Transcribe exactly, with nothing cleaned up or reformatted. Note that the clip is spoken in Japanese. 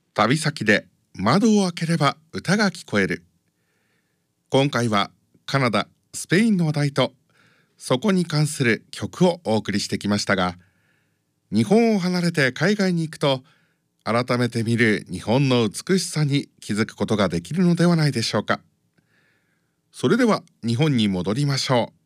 旅先で窓を開ければ歌が聞こえる。今回はカナダ、スペインの話題とそこに関する曲をお送りしてきましたが、日本を離れて海外に行くと改めて見る日本の美しさに気づくことができるのではないでしょうか。それでは日本に戻りましょう。